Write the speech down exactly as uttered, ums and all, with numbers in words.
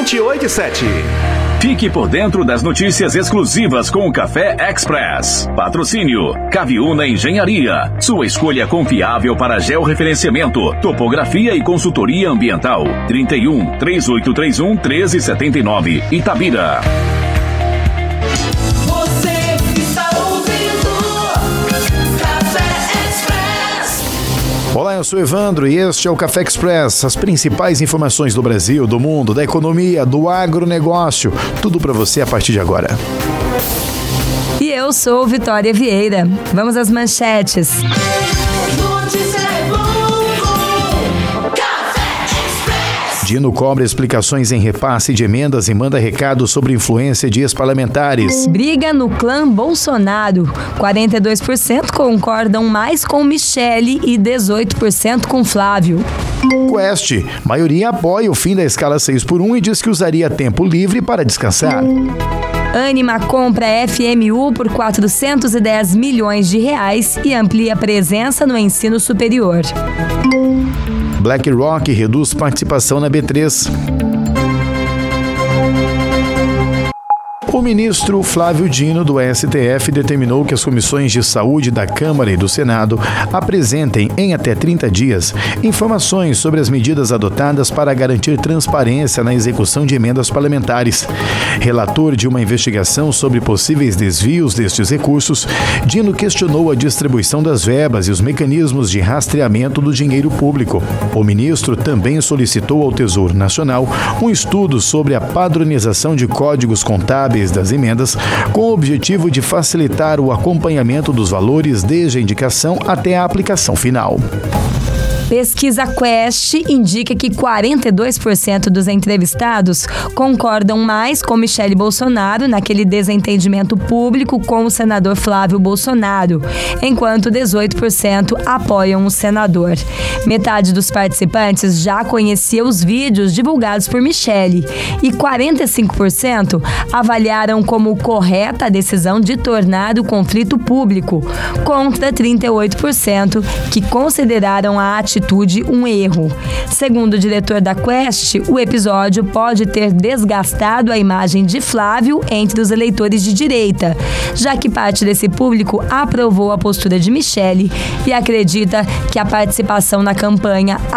sete oito sete. Fique por dentro das notícias exclusivas com o Café Express. Patrocínio Caviúna Engenharia. Sua escolha confiável para georreferenciamento, topografia e consultoria ambiental. trinta e um, três oito três um, treze setenta e nove, Itabira. Olá, eu sou Evandro e este é o Café Express. As principais informações do Brasil, do mundo, da economia, do agronegócio. Tudo para você a partir de agora. E eu sou Vitória Vieira. Vamos às manchetes. Dino cobra explicações em repasse de emendas e manda recado sobre influência de ex-parlamentares. Briga no clã Bolsonaro. quarenta e dois por cento concordam mais com Michele e dezoito por cento com Flávio. Quest. Maioria apoia o fim da escala seis por um e diz que usaria tempo livre para descansar. Ânima compra F M U por quatrocentos e dez milhões de reais e amplia a presença no ensino superior. BlackRock reduz participação na B três. O ministro Flávio Dino, do S T F, determinou que as comissões de saúde da Câmara e do Senado apresentem, em até trinta dias, informações sobre as medidas adotadas para garantir transparência na execução de emendas parlamentares. Relator de uma investigação sobre possíveis desvios destes recursos, Dino questionou a distribuição das verbas e os mecanismos de rastreamento do dinheiro público. O ministro também solicitou ao Tesouro Nacional um estudo sobre a padronização de códigos contábeis das emendas, com o objetivo de facilitar o acompanhamento dos valores desde a indicação até a aplicação final. Pesquisa Quest indica que quarenta e dois por cento dos entrevistados concordam mais com Michele Bolsonaro naquele desentendimento público com o senador Flávio Bolsonaro, enquanto dezoito por cento apoiam o senador. Metade dos participantes já conhecia os vídeos divulgados por Michele e quarenta e cinco por cento avaliaram como correta a decisão de tornar o conflito público, contra trinta e oito por cento que consideraram a atitude um erro. Segundo o diretor da Quest, o episódio pode ter desgastado a imagem de Flávio entre os eleitores de direita, já que parte desse público aprovou a postura de Michele e acredita que a participação na campanha